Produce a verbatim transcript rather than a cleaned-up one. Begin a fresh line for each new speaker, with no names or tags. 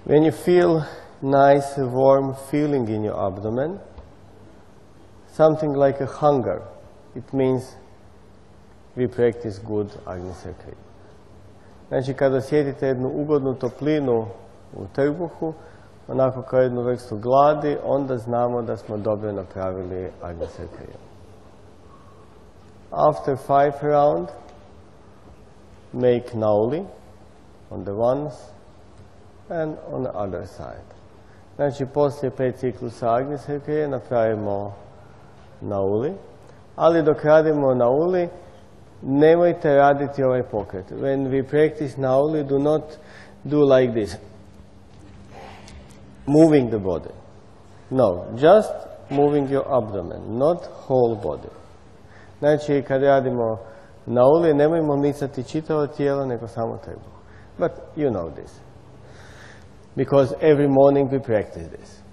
When you feel nice, warm feeling in your abdomen, something like a hunger, it means we practice good Agnisar Kriya. Znači, kada osjetite jednu ugodnu toplinu u trbuhu, onako kao jednu vrstu gladi, onda znamo da smo dobro napravili Agnisar Kriya. After five round, make Nauli on the ones and on the other side. Znači, poslije pet ciklusa Agnisar Kriya napravimo Nauli, ali dok radimo Nauli, nemojte raditi ovaj pokret. When we practice Nauli, do not do like this, moving the body. No, just moving your abdomen, not whole body. Znači, kad radimo Nauli, nemojmo micati čitavo tijelo, nego samo trbuh. But you know this. Because every morning we practice this.